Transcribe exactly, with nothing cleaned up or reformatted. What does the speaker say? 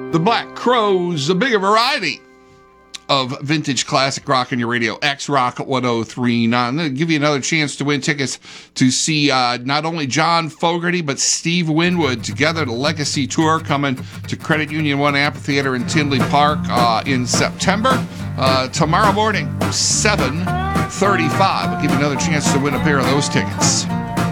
The Black Crowes, a bigger variety of vintage classic rock on your radio. X-Rock one oh three point nine. I'm going to give you another chance to win tickets to see uh, not only John Fogerty, but Steve Winwood together. The Legacy Tour coming to Credit Union One Amphitheater in Tinley Park uh, in September. Uh, tomorrow morning, seven thirty-five. I'll give you another chance to win a pair of those tickets.